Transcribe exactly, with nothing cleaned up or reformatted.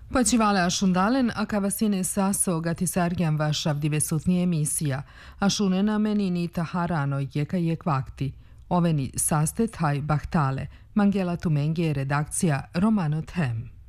Почивали ашундален, а кавасине сасо гатисаргян вашав дивесутни емисија, ашунена менини тахарано јека јек вакти. Овени састе тај бахтале, Мангела Туменги е редакција Романо Тем.